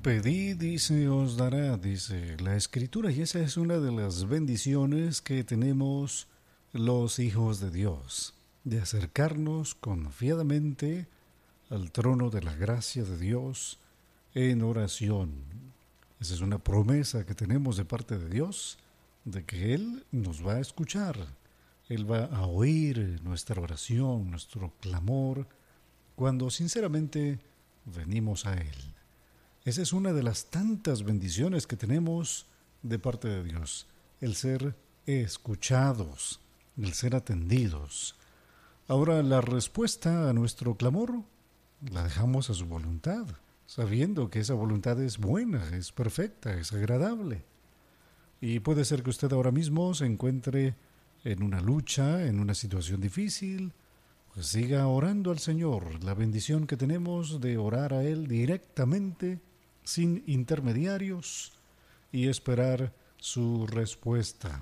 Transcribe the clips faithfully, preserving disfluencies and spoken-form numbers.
Pedid y se os dará, dice la Escritura, y esa es una de las bendiciones que tenemos los hijos de Dios, de acercarnos confiadamente al trono de la gracia de Dios en oración. Esa es una promesa que tenemos de parte de Dios, de que Él nos va a escuchar, Él va a oír nuestra oración, nuestro clamor, cuando sinceramente venimos a Él. Esa es una de las tantas bendiciones que tenemos de parte de Dios, el ser escuchados, el ser atendidos. Ahora, la respuesta a nuestro clamor la dejamos a su voluntad, sabiendo que esa voluntad es buena, es perfecta, es agradable. Y puede ser que usted ahora mismo se encuentre en una lucha, en una situación difícil, pues siga orando al Señor, la bendición que tenemos de orar a Él directamente, sin intermediarios, y esperar su respuesta.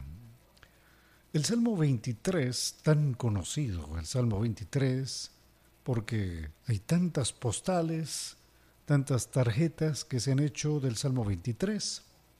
El Salmo veintitrés, tan conocido, el Salmo veintitrés, porque hay tantas postales, tantas tarjetas que se han hecho del Salmo veintitrés,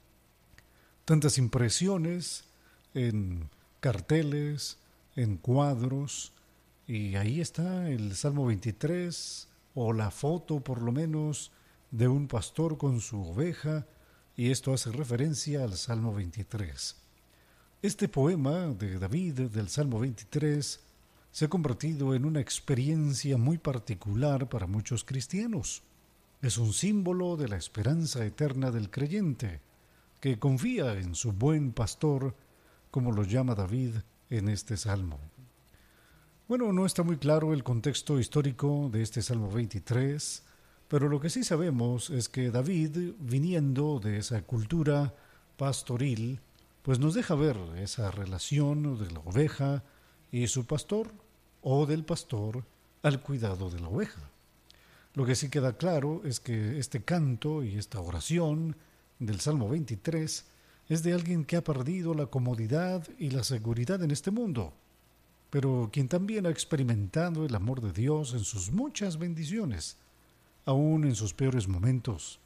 tantas impresiones en carteles, en cuadros, y ahí está el Salmo veintitrés, o la foto por lo menos, de un pastor con su oveja, y esto hace referencia al Salmo veintitrés. Este poema de David del Salmo veintitrés se ha convertido en una experiencia muy particular para muchos cristianos. Es un símbolo de la esperanza eterna del creyente, que confía en su buen pastor, como lo llama David en este salmo. Bueno, no está muy claro el contexto histórico de este Salmo veintitrés, pero lo que sí sabemos es que David, viniendo de esa cultura pastoril, pues nos deja ver esa relación de la oveja y su pastor, o del pastor al cuidado de la oveja. Lo que sí queda claro es que este canto y esta oración del Salmo veintitrés es de alguien que ha perdido la comodidad y la seguridad en este mundo, pero quien también ha experimentado el amor de Dios en sus muchas bendiciones, aún en sus peores momentos.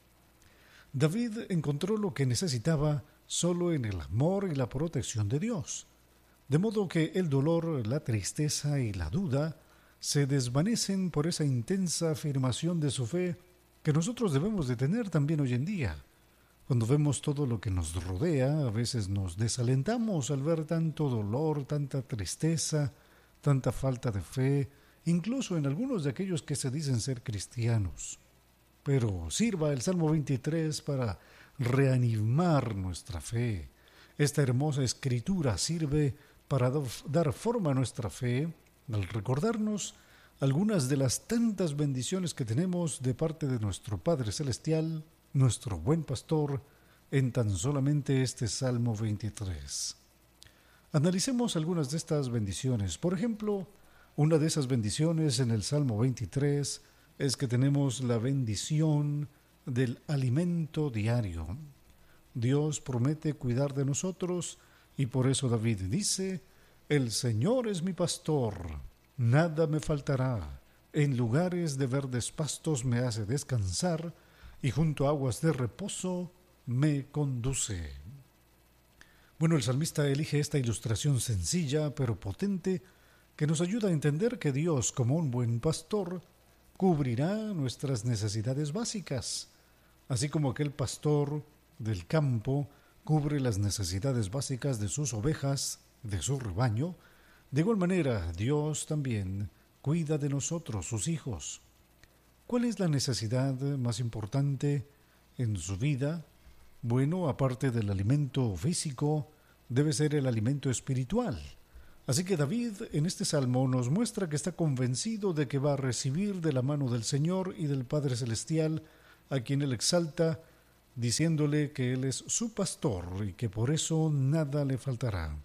David encontró lo que necesitaba solo en el amor y la protección de Dios, de modo que el dolor, la tristeza y la duda se desvanecen por esa intensa afirmación de su fe que nosotros debemos de tener también hoy en día. Cuando vemos todo lo que nos rodea, a veces nos desalentamos al ver tanto dolor, tanta tristeza, tanta falta de fe, incluso en algunos de aquellos que se dicen ser cristianos. Pero sirva el Salmo veintitrés para reanimar nuestra fe. Esta hermosa escritura sirve para dar forma a nuestra fe al recordarnos algunas de las tantas bendiciones que tenemos de parte de nuestro Padre Celestial, nuestro buen pastor, en tan solamente este Salmo veintitrés. Analicemos algunas de estas bendiciones. Por ejemplo, una de esas bendiciones en el Salmo veintitrés es que tenemos la bendición del alimento diario. Dios promete cuidar de nosotros y por eso David dice: el Señor es mi pastor, nada me faltará. En lugares de verdes pastos me hace descansar y junto a aguas de reposo me conduce. Bueno, el salmista elige esta ilustración sencilla pero potente que nos ayuda a entender que Dios, como un buen pastor, cubrirá nuestras necesidades básicas, así como aquel pastor del campo cubre las necesidades básicas de sus ovejas, de su rebaño. De igual manera, Dios también cuida de nosotros, sus hijos. ¿Cuál es la necesidad más importante en su vida? Bueno, aparte del alimento físico, debe ser el alimento espiritual. Así que David en este salmo nos muestra que está convencido de que va a recibir de la mano del Señor y del Padre Celestial, a quien él exalta, diciéndole que él es su pastor y que por eso nada le faltará.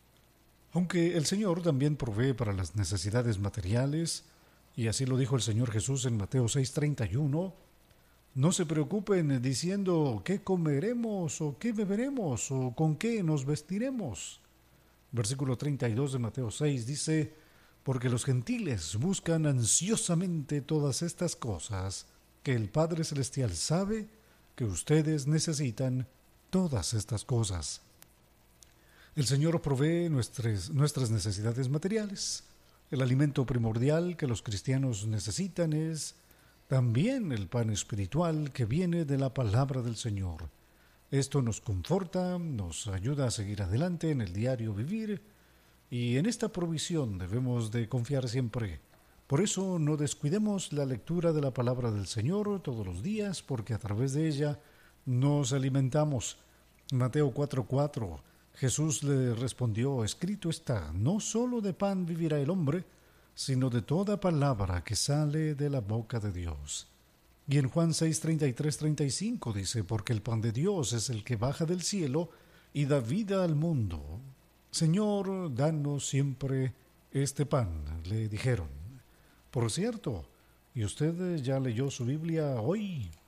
Aunque el Señor también provee para las necesidades materiales, y así lo dijo el Señor Jesús en Mateo seis treinta y uno, no se preocupen diciendo qué comeremos o qué beberemos o con qué nos vestiremos. Versículo treinta y dos de Mateo seis dice: porque los gentiles buscan ansiosamente todas estas cosas que el Padre Celestial sabe que ustedes necesitan todas estas cosas. El Señor provee nuestras, nuestras necesidades materiales. El alimento primordial que los cristianos necesitan es también el pan espiritual que viene de la palabra del Señor. Esto nos conforta, nos ayuda a seguir adelante en el diario vivir, y en esta provisión debemos de confiar siempre. Por eso no descuidemos la lectura de la palabra del Señor todos los días, porque a través de ella nos alimentamos. Mateo cuatro cuatro. Jesús le respondió: escrito está, no solo de pan vivirá el hombre, sino de toda palabra que sale de la boca de Dios. Y en Juan seis treinta y tres treinta y cinco dice: porque el pan de Dios es el que baja del cielo y da vida al mundo. Señor, danos siempre este pan, le dijeron. Por cierto, ¿y usted ya leyó su Biblia hoy?